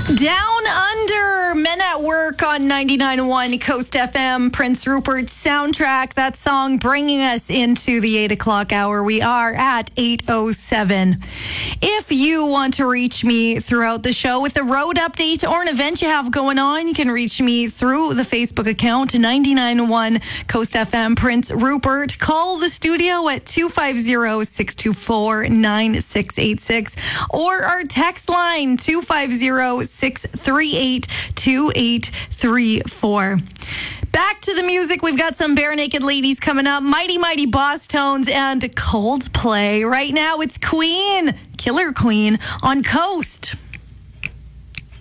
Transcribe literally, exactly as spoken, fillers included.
Down Under, Men at Work on ninety-nine point one Coast F M, Prince Rupert's soundtrack. That song bringing us into the eight o'clock hour. We are at eight oh seven. If you want to reach me throughout the show with a road update or an event you have going on, you can reach me through the Facebook account, ninety-nine point one Coast F M, Prince Rupert. Call the studio at two five zero, six two four, nine six eight six or our text line two five zero, six three eight, two eight three four. Back to the music. We've got some Bare Naked Ladies coming up, Mighty Mighty Boss Tones, and Coldplay. Right now it's Queen, Killer Queen on Coast.